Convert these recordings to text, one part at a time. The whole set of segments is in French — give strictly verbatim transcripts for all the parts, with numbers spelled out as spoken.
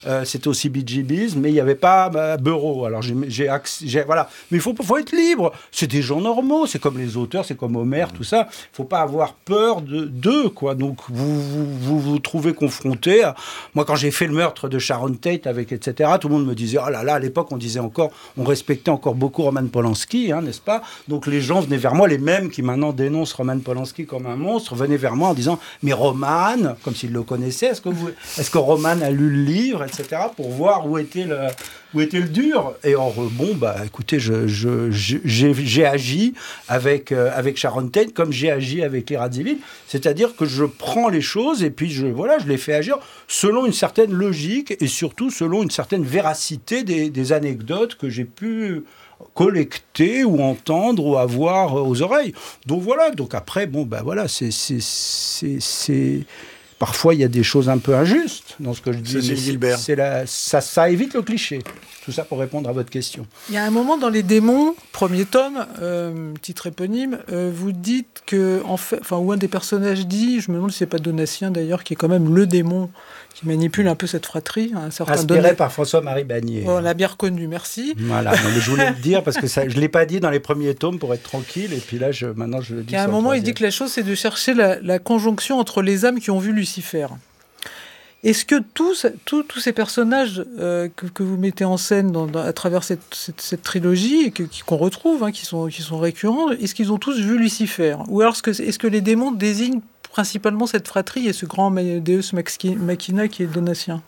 Euh, c'était aussi Bee Gees, mais il n'y avait pas bah, Bureau. Alors j'ai, j'ai, j'ai voilà. Mais il faut, faut être libre. C'est des gens normaux. C'est comme les auteurs, c'est comme Homer, tout ça. Il ne faut pas avoir peur de, d'eux, quoi. Donc vous vous, vous vous trouvez confronté. À... Moi, quand j'ai fait le meurtre de Sharon Tate avec et cetera, tout le monde me disait oh là là. À l'époque, on disait encore, on respectait encore beaucoup Roman Polanski, hein, n'est-ce pas? Donc les gens venaient vers moi, les mêmes qui maintenant dénoncent Roman Polanski comme un monstre, venaient vers moi en disant mais Roman, comme s'ils le connaissaient. Est-ce que vous, est-ce que Roman a lu le livre, et cetera, pour voir où était le, où était le dur. Et en rebond, bah, écoutez, je, je, je, j'ai, j'ai agi avec, euh, avec Sharon Tate comme j'ai agi avec les Radziwiłł. C'est-à-dire que je prends les choses et puis je, voilà, je les fais agir selon une certaine logique et surtout selon une certaine véracité des, des anecdotes que j'ai pu collecter ou entendre ou avoir aux oreilles. Donc voilà, donc après, bon, ben voilà, c'est... c'est, c'est, c'est... Parfois, il y a des choses un peu injustes dans ce que je dis. C'est Gilbert. C'est la, ça, ça évite le cliché. Tout ça pour répondre à votre question. Il y a un moment dans Les Démons, premier tome, euh, titre éponyme, euh, vous dites que, en fait, enfin, où un des personnages dit, je me demande si c'est pas Donatien d'ailleurs, qui est quand même le démon qui manipule un peu cette fratrie. Un certain Inspiré Donat... par François-Marie Bagné. On l'a bien reconnu, merci. Voilà, non, mais je voulais le dire parce que ça, je ne l'ai pas dit dans les premiers tomes pour être tranquille, et puis là, je, maintenant, je le dis. Il y a un moment, il dit que la chose, c'est de chercher la, la conjonction entre les âmes qui ont vu Lucifer. Est-ce que tous, tous, tous ces personnages euh, que, que vous mettez en scène dans, dans, à travers cette, cette, cette trilogie, et que, qu'on retrouve, hein, qui, sont, qui sont récurrents, est-ce qu'ils ont tous vu Lucifer? Ou alors est-ce que, est-ce que les démons désignent principalement cette fratrie et ce grand Deus Machina qui est Donatien?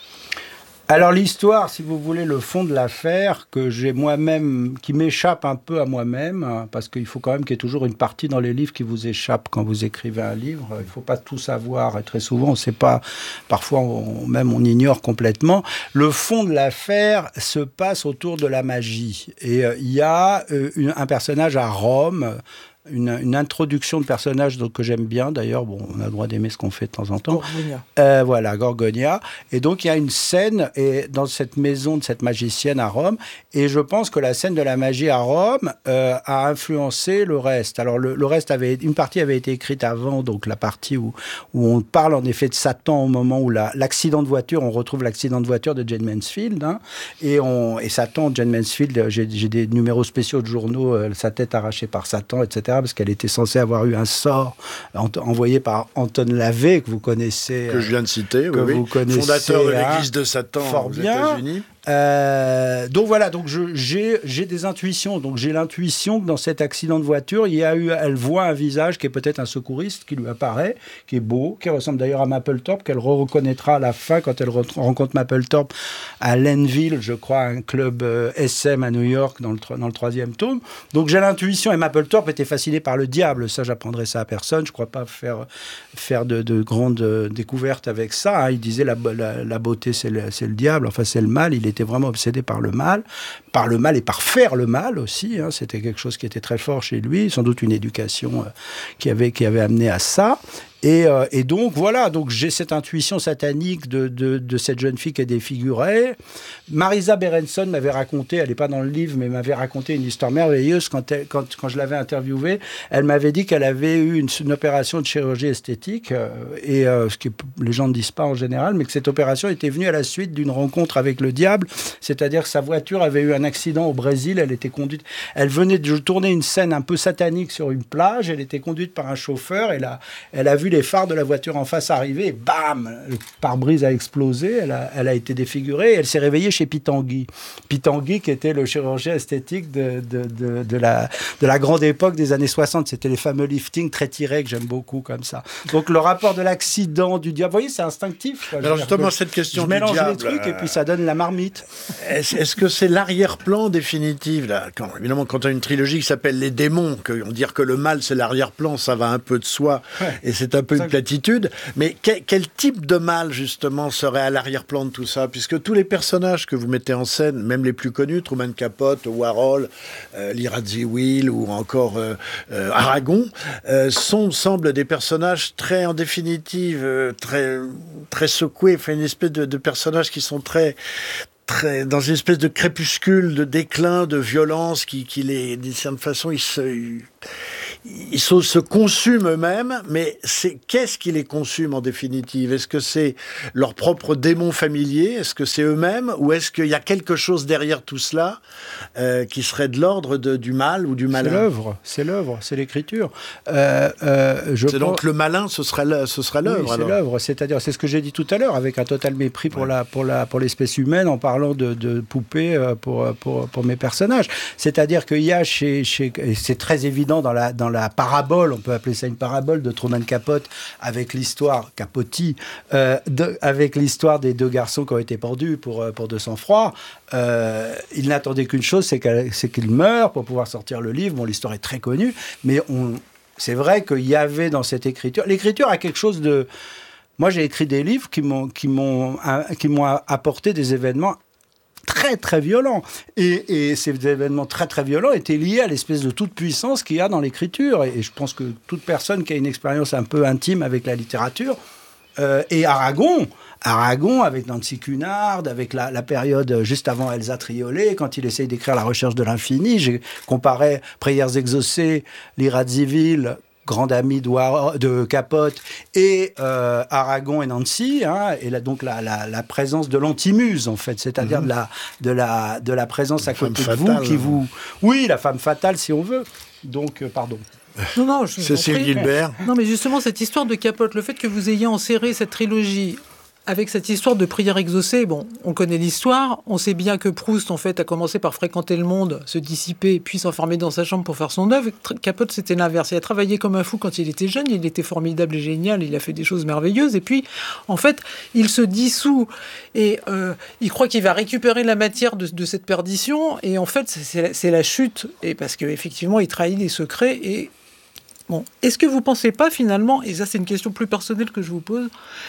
Alors l'histoire, si vous voulez, le fond de l'affaire que j'ai moi-même, qui m'échappe un peu à moi-même, hein, parce qu'il faut quand même qu'il y ait toujours une partie dans les livres qui vous échappe quand vous écrivez un livre. Il ne faut pas tout savoir, et très souvent, on ne sait pas, parfois on, même on ignore complètement. Le fond de l'affaire se passe autour de la magie. Et il euh, y a euh, une, un personnage à Rome, Une, une introduction de personnage donc, que j'aime bien d'ailleurs, bon, on a le droit d'aimer ce qu'on fait de temps en temps. Gorgonia. Euh, voilà, Gorgonia. Et donc il y a une scène et, dans cette maison de cette magicienne à Rome, et je pense que la scène de la magie à Rome euh, a influencé le reste. Alors le, le reste avait, une partie avait été écrite avant, donc la partie où, où on parle en effet de Satan au moment où la, l'accident de voiture, on retrouve l'accident de voiture de Jane Mansfield, hein, et, on, et Satan, Jane Mansfield, j'ai, j'ai des numéros spéciaux de journaux, euh, sa tête arrachée par Satan, et cetera, parce qu'elle était censée avoir eu un sort envoyé par Anton LaVey, que vous connaissez. Que je viens de citer, que oui, vous connaissez, fondateur de hein, l'église de Satan fort aux bien. États-Unis. Euh, donc voilà, donc je, j'ai, j'ai des intuitions. Donc j'ai l'intuition que dans cet accident de voiture, il y a eu, elle voit un visage qui est peut-être un secouriste qui lui apparaît, qui est beau, qui ressemble d'ailleurs à Mapplethorpe, qu'elle reconnaîtra à la fin quand elle re- rencontre Mapplethorpe à Lenville, je crois, un club euh, S M à New York dans le, dans le troisième tome. Donc j'ai l'intuition, et Mapplethorpe était fasciné par le diable. Ça, j'apprendrai ça à personne. Je ne crois pas faire, faire de, de grandes découvertes avec ça. Hein. Il disait la, la, la beauté, c'est le, c'est le diable, enfin c'est le mal. Il était vraiment obsédé par le mal, par le mal et par faire le mal aussi. Hein. C'était quelque chose qui était très fort chez lui, sans doute une éducation euh, qui avait, qui avait amené à ça. Et, euh, et donc, voilà, donc j'ai cette intuition satanique de, de, de cette jeune fille qui est défigurée. Marisa Berenson m'avait raconté, elle n'est pas dans le livre, mais m'avait raconté une histoire merveilleuse quand, elle, quand, quand je l'avais interviewée. Elle m'avait dit qu'elle avait eu une, une opération de chirurgie esthétique, euh, et euh, ce que les gens ne disent pas en général, mais que cette opération était venue à la suite d'une rencontre avec le diable, c'est-à-dire que sa voiture avait eu un accident au Brésil, elle était conduite, elle venait de tourner une scène un peu satanique sur une plage, elle était conduite par un chauffeur, et là, elle a vu les phares de la voiture en face arriver, et bam, le pare-brise a explosé, elle a, elle a été défigurée, et elle s'est réveillée chez Pitangui. Pitangui, qui était le chirurgien esthétique de, de, de, de, la, de la grande époque des années soixante, c'était les fameux liftings très tirés que j'aime beaucoup comme ça. Donc le rapport de l'accident, du diable, vous voyez, c'est instinctif. Quoi. Alors justement, cette question je du mélange diable, les trucs, et puis ça donne la marmite. Est-ce, est-ce que c'est l'arrière-plan définitif là quand, évidemment, quand on a une trilogie qui s'appelle Les Démons, que, on dire que le mal c'est l'arrière-plan, ça va un peu de soi, ouais. Et c'est un peu une platitude, mais que, quel type de mal justement serait à l'arrière-plan de tout ça, puisque tous les personnages que vous mettez en scène, même les plus connus, Truman Capote, Warhol, euh, Lee Radziwiłł ou encore euh, euh, Aragon, euh, sont, semblent des personnages très, en définitive, euh, très, très secoués, enfin une espèce de, de personnages qui sont très... Très, dans une espèce de crépuscule, de déclin, de violence qui, qui les, d'une certaine façon, ils se, ils se, se consument eux-mêmes, mais c'est, qu'est-ce qui les consume en définitive ? Est-ce que c'est leur propre démon familier ? Est-ce que c'est eux-mêmes ? Ou est-ce qu'il y a quelque chose derrière tout cela euh, qui serait de l'ordre de, du mal ou du malin ? C'est l'œuvre, c'est l'œuvre, c'est l'écriture. Euh, euh, je c'est pense... donc le malin, ce serait, le, ce serait l'œuvre. Oui, c'est alors. l'œuvre, c'est-à-dire, c'est ce que j'ai dit tout à l'heure, avec un total mépris pour, ouais. la, pour, la, pour l'espèce humaine, en parlant de, de poupées pour, pour, pour mes personnages. C'est-à-dire qu'il y a chez... chez et c'est très évident dans la, dans la parabole, on peut appeler ça une parabole de Truman Capote, avec l'histoire, Capote, euh, de, avec l'histoire des deux garçons qui ont été pendus pour, pour de sang-froid. Euh, ils n'attendaient qu'une chose, c'est, c'est qu'ils meurent pour pouvoir sortir le livre. Bon, l'histoire est très connue, mais on, c'est vrai qu'il y avait dans cette écriture... L'écriture a quelque chose de... Moi, j'ai écrit des livres qui m'ont, qui m'ont, qui m'ont apporté des événements très, très violents. Et, et ces événements très, très violents étaient liés à l'espèce de toute-puissance qu'il y a dans l'écriture. Et, et je pense que toute personne qui a une expérience un peu intime avec la littérature... Euh, et Aragon, Aragon avec Nancy Cunard, avec la, la période juste avant Elsa Triolet, quand il essaye d'écrire La recherche de l'infini, j'ai comparé Prières exaucées, L'Irazzivil, grande amie de, de Capote, et euh, Aragon et Nancy, hein, et là, donc la, la, la présence de l'antimuse, en fait, c'est-à-dire mmh. de, la, de, la, de la présence à côté de vous, qui vous... Oui, la femme fatale, si on veut. Donc, euh, pardon. Non, non, je Cécile Gilbert. Non, mais justement, cette histoire de Capote, le fait que vous ayez enserré cette trilogie avec cette histoire de prière exaucée, bon, on connaît l'histoire, on sait bien que Proust, en fait, a commencé par fréquenter le monde, se dissiper, puis s'enfermer dans sa chambre pour faire son œuvre. Capote, c'était l'inverse. Il a travaillé comme un fou quand il était jeune, il était formidable et génial, il a fait des choses merveilleuses, et puis, en fait, il se dissout, et euh, il croit qu'il va récupérer la matière de, de cette perdition, et en fait, c'est la, c'est la chute, et parce qu'effectivement, il trahit les secrets, et bon, est-ce que vous ne pensez pas, finalement, et ça, c'est une question plus personnelle que je vous pose,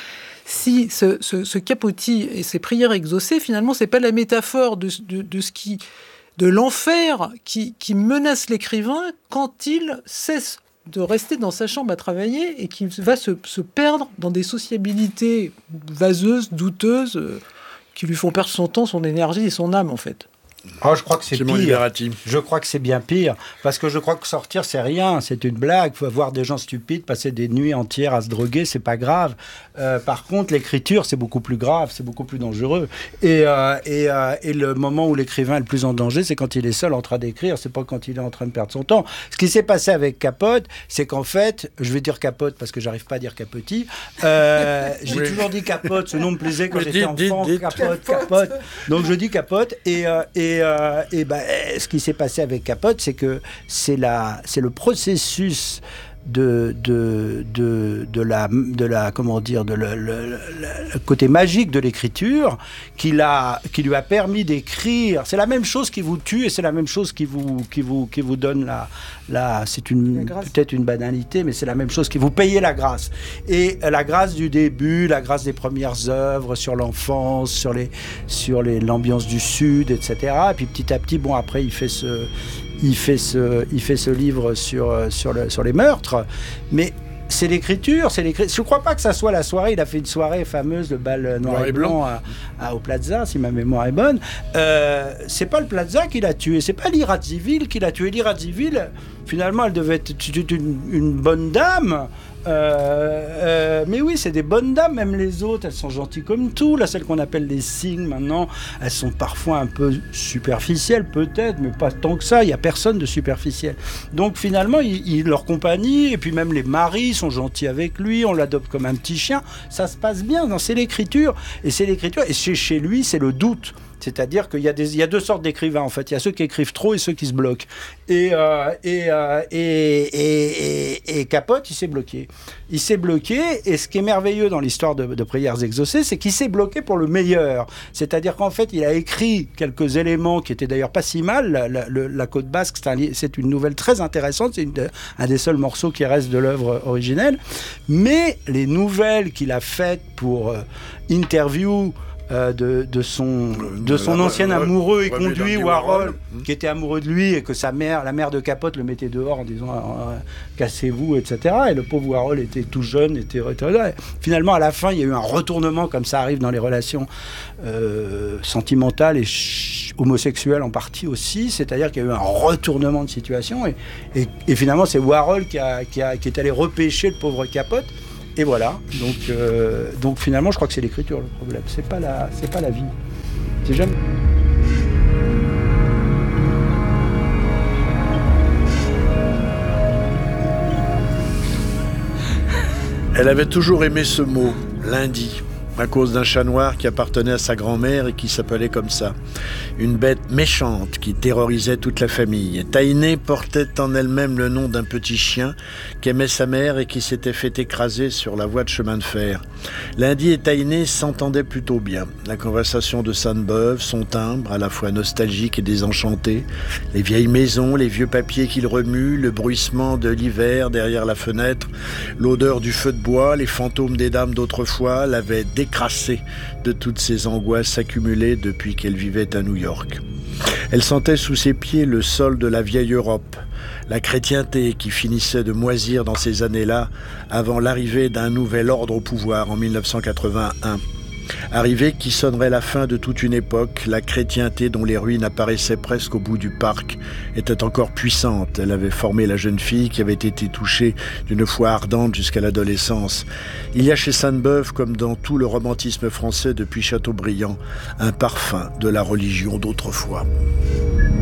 si ce, ce, ce Capote et ses prières exaucées, finalement, c'est pas la métaphore de, de, de ce qui, de l'enfer qui, qui menace l'écrivain quand il cesse de rester dans sa chambre à travailler et qu'il va se, se perdre dans des sociabilités vaseuses, douteuses, euh, qui lui font perdre son temps, son énergie et son âme, en fait. Oh, je crois que c'est, c'est pire. Je crois que c'est bien pire. Parce que je crois que sortir, c'est rien. C'est une blague. Il faut voir des gens stupides passer des nuits entières à se droguer. C'est pas grave. Euh, par contre, l'écriture, c'est beaucoup plus grave. C'est beaucoup plus dangereux. Et, euh, et, euh, et le moment où l'écrivain est le plus en danger, c'est quand il est seul en train d'écrire. C'est pas quand il est en train de perdre son temps. Ce qui s'est passé avec Capote, c'est qu'en fait, je vais dire Capote parce que j'arrive pas à dire Capote. Euh, j'ai oui. toujours dit Capote. Ce nom me plaisait quand oui, j'étais dites, enfant. Dites, Capote, dites. Capote. Donc je dis Capote. Et, euh, et Et, euh, et ben, ce qui s'est passé avec Capote, c'est que c'est, la, c'est le processus de, de, de, de, la, de la, comment dire, de le, le, le, le côté magique de l'écriture qui, l'a, qui lui a permis d'écrire. C'est la même chose qui vous tue et c'est la même chose qui vous, qui vous, qui vous donne la, la c'est une, peut-être une banalité, mais c'est la même chose qui vous paye la grâce. Et la grâce du début, la grâce des premières œuvres sur l'enfance, sur, les, sur les, l'ambiance du Sud, et cetera. Et puis petit à petit, bon, après, il fait ce... Il fait ce, il fait ce livre sur, sur, le, sur les meurtres, mais c'est l'écriture, c'est l'écriture. Je ne crois pas que ça soit la soirée. Il a fait une soirée fameuse, le bal noir, noir et blanc, blanc à, à, au Plaza, si ma mémoire est bonne. Euh, c'est pas le Plaza qui l'a tué, c'est pas l'Irazzivil qui l'a tué. L'Irazzivil, finalement, elle devait être une, une bonne dame. Euh, euh, mais oui, c'est des bonnes dames, même les autres, elles sont gentilles comme tout. Là, celles qu'on appelle les signes maintenant, elles sont parfois un peu superficielles, peut-être, mais pas tant que ça. Il n'y a personne de superficiel. Donc finalement, il, il, leur compagnie, et puis même les maris sont gentils avec lui, on l'adopte comme un petit chien. Ça se passe bien. Non, c'est l'écriture, et c'est l'écriture, et chez, chez lui, c'est le doute. C'est-à-dire qu'il y a, des, il y a deux sortes d'écrivains, en fait. Il y a ceux qui écrivent trop et ceux qui se bloquent. Et, euh, et, euh, et, et, et, et Capote, il s'est bloqué. Il s'est bloqué, et ce qui est merveilleux dans l'histoire de, de Prières exaucées, c'est qu'il s'est bloqué pour le meilleur. C'est-à-dire qu'en fait, il a écrit quelques éléments qui étaient d'ailleurs pas si mal. La, la, la Côte Basque, c'est, un, c'est une nouvelle très intéressante. C'est une, un des seuls morceaux qui reste de l'œuvre originelle. Mais les nouvelles qu'il a faites pour euh, Interview... euh, de, de son, de son euh, ancien euh, amoureux et conduit Warhol, Warhol mmh. qui était amoureux de lui, et que sa mère, la mère de Capote le mettait dehors en disant euh, cassez-vous, et cetera. Et le pauvre Warhol était tout jeune, était retardé. Finalement, à la fin, il y a eu un retournement, comme ça arrive dans les relations euh, sentimentales et ch- homosexuelles en partie aussi, c'est-à-dire qu'il y a eu un retournement de situation, et, et, et finalement, c'est Warhol qui, a, qui, a, qui est allé repêcher le pauvre Capote. Et voilà, donc, euh, donc finalement, je crois que c'est l'écriture le problème, c'est pas la, c'est pas la vie. C'est jamais... Elle avait toujours aimé ce mot, lundi, à cause d'un chat noir qui appartenait à sa grand-mère et qui s'appelait comme ça. Une bête méchante qui terrorisait toute la famille. Taïné portait en elle-même le nom d'un petit chien qu'aimait sa mère et qui s'était fait écraser sur la voie de chemin de fer. Lundi et Taïné s'entendaient plutôt bien. La conversation de Sainte-Beuve, son timbre, à la fois nostalgique et désenchanté, les vieilles maisons, les vieux papiers qu'il remue, le bruissement de l'hiver derrière la fenêtre, l'odeur du feu de bois, les fantômes des dames d'autrefois l'avaient décrassée de toutes ces angoisses accumulées depuis qu'elle vivait à New York. Elle sentait sous ses pieds le sol de la vieille Europe, la chrétienté qui finissait de moisir dans ces années-là avant l'arrivée d'un nouvel ordre au pouvoir en dix-neuf cent quatre-vingt-un. Arrivée qui sonnerait la fin de toute une époque, la chrétienté dont les ruines apparaissaient presque au bout du parc était encore puissante. Elle avait formé la jeune fille qui avait été touchée d'une foi ardente jusqu'à l'adolescence. Il y a chez Sainte-Beuve, comme dans tout le romantisme français depuis Chateaubriand, un parfum de la religion d'autrefois.